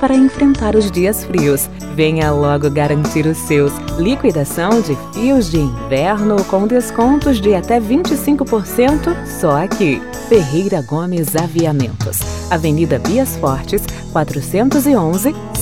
para enfrentar os dias frios. Venha logo garantir os seus. Liquidação de fios de inverno com descontos de até 25% só aqui. Ferreira Gomes Aviamentos, Avenida Bias Fortes, 411,